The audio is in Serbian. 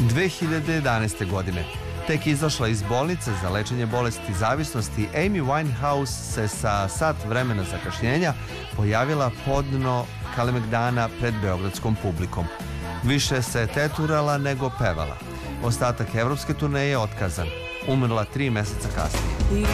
2011. godine. Tek izašla iz bolnice za lečenje bolesti zavisnosti, Amy Winehouse se sa sat vremena zakašnjenja pojavila podno Kalemegdana pred beogradskom publikom. Više se teturala nego pevala. Ostatak evropske turneje je otkazan. Umrla 3 meseca kasnije.